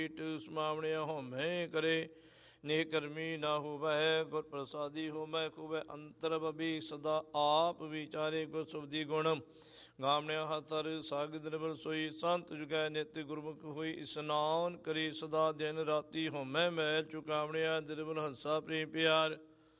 ਸਮਾਵਣਿਆ ਹਉਮੈ ਕਰੇ ਨੇ ਕਰਮੀ ਨਾ ਹੋਵੈ ਗੁਰ ਪ੍ਰਸਾਦੀ ਹੋਮੈ ਖੂਬੈ ਅੰਤਰ ਬਬੀ ਸਦਾ ਆਪ ਵਿਚਾਰੇ ਗੁਰ ਸੁਬਦੀ ਗੁਣ ਗਾਮਣਿਆ ਹਤਰ ਸਾਗਿ ਨਿਰਮਲ ਸੋਈ ਸੰਤ ਜੁਗੈ ਨਿਤ ਗੁਰਮੁਖ ਹੋਈ ਇਸਨਾਨ ਕਰੀ ਸਦਾ ਦਿਨ ਰਾਤੀ ਹਉਮੈ ਮੈਲ ਚੁਕਾਵਣਿਆ ਨਿਰਮਲ ਹੰਸਾ ਪ੍ਰੇਮ ਪਿਆਰ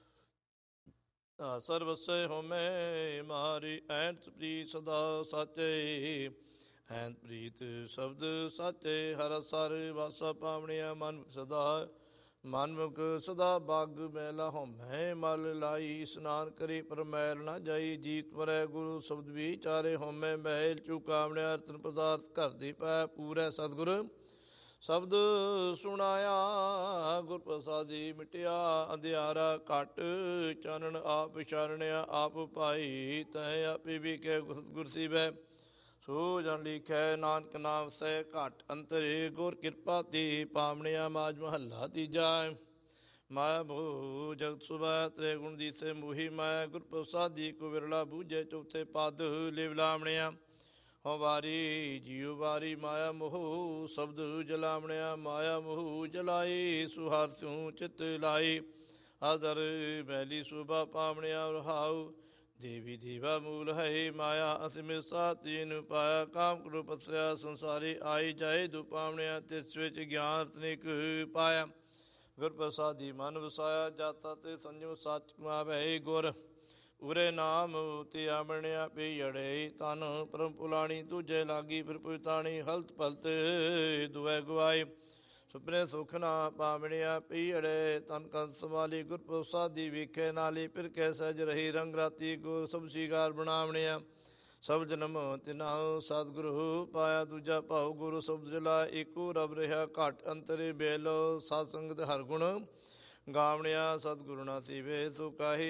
ਸਰਵਸੈ ਹਉਮੈ ਮਾਰੀ ਐਂਤ ਪ੍ਰੀਤ ਸਦਾ ਸਾਚੇ ਐਂਤ ਪ੍ਰੀਤ ਸ਼ਬਦ ਸਾਚੇ ਹਰ ਸਰ ਵਾਸਾ ਪਾਵਣਿਆ ਮਨ ਸਦਾ ਮਨਮੁਖ ਸਦਾ ਬਾਗ ਮੈਲਾ ਹਉਮੈ ਮਲ ਲਾਈ ਇਸਨਾਨ ਕਰੀ ਪਰ ਮੈਲ ਨਾ ਜਾਈ ਜੀਤ ਮਰੈ ਗੁਰੂ ਸ਼ਬਦ ਵਿਚਾਰੇ ਹਉਮੈ ਮੈਲ ਚੁਕਾਵਣਿਆ ਰਤਨ ਪਦਾਰਥ ਘਰ ਦੀ ਪੈ ਪੂਰੈ ਸਤਿਗੁਰ ਸ਼ਬਦ ਸੁਣਾਇਆ ਗੁਰ ਪ੍ਰਸਾਦੀ ਮਿਟਿਆ ਅੰਧਿਆਰਾ ਘਟ ਚਾਨਣ ਆਪ ਵਿਚਾਰਣਿਆ ਆਪ ਭਾਈ ਤੈ ਆਪੇ ਵੀ ਕਹਿ ਗੁਰ ਸੀਵੈ ਸੋ ਜਨ ਲਿਖੈ ਨਾਨਕ ਨਾਮ ਸਹਿ ਘਟ ਅੰਤਰੇ ਗੁਰ ਕਿਰਪਾ ਤੇ ਪਾਵਣਿਆ ਮਾਜ ਮਹੱਲਾ ਤੀਜਾ ਮਾਇਆ ਭੂ ਜਗਤ ਸੁਭੈ ਤ੍ਰੈ ਗੁਣ ਦੀਸੇ ਮੋਹੀ ਮਾਇਆ ਗੁਰ ਪ੍ਰਸਾਦੀ ਕੋ ਵਿਰਲਾ ਬੂਝੈ ਚੌਥੇ ਪਦ ਲਿਵ ਲਾਵਣਿਆ ਹਉ ਵਾਰੀ ਜੀਉ ਵਾਰੀ ਮਾਇਆ ਮੋਹ ਸ਼ਬਦ ਜਲਾਵਣਿਆ ਮਾਇਆ ਮੋਹ ਜਲਾਈ ਸੁਹਾਰ ਸਿਉ ਚਿਤ ਲਾਈ ਆਦਰ ਬੈਲੀ ਸੁਭਾ ਪਾਵਣਿਆ ਰਹਾਉ ਦੇਵੀ ਦੇਵਾ ਮੂਲ ਹੈ ਮਾਇਆ ਅਸਿਮਿ ਸਾਤੀਨ ਪਾਇਆ ਕਾਮ ਕ੍ਰੋਧ ਪਸਰਿਆ ਸੰਸਾਰੇ ਆਈ ਜਾਏ ਦੁਪਾਵਣਿਆ ਤਿਸ ਵਿੱਚ ਗਿਆਨ ਰਤਨਿਕ ਪਾਇਆ ਗੁਰ ਪ੍ਰਸਾਦੀ ਮਨ ਵਸਾਇਆ ਜਾਤਾ ਤੇ ਸੰਜਮ ਸੱਚ ਕਮਾਵੈ ਗੁਰ ਉਰੇ ਨਾਮ ਤੇ ਆਵਣਿਆ ਪੀੜੈ ਤਨ ਪਰਮ ਪੁਲਾਣੀ ਤੁਝੇ ਲਾਗੀ ਫਿਰ ਪੁਤਾਣੀ ਹਲਤ ਪਲਤ ਦੁਐ ਗਵਾਏ ਸੁਪਨੇ ਸੁਖ ਨਾ ਪਾਵਣਿਆ ਪੀੜੈ ਤਨ ਕੰਸ ਵਾਲੀ ਗੁਰ ਪ੍ਰਸਾਦੀ ਵੇਖੇ ਨਾਲੀ ਫਿਰ ਕੈ ਸਹਿਜ ਰਹੀ ਰੰਗ ਰਾਤੀ ਗੁਰ ਸਭ ਸ਼ਿਗਾਰ ਬਣਾਵਣਿਆ ਸਭ ਜਨਮ ਤਿਨਾਹੁ ਸਤਿਗੁਰੂ ਪਾਇਆ ਦੂਜਾ ਭਾਉ ਗੁਰੂ ਸ਼ਬਦ ਜਲਾ ਏਕੋ ਰਬ ਰਿਹਾ ਘਟ ਅੰਤਰੇ ਬੇਲੋ ਸਤ ਸੰਗਤ ਹਰ ਗੁਣ ਗਾਵਣਿਆ ਸਤਿਗੁਰੂ ਨਾ ਸੀਵੇ ਸੋ ਕਾਹੀ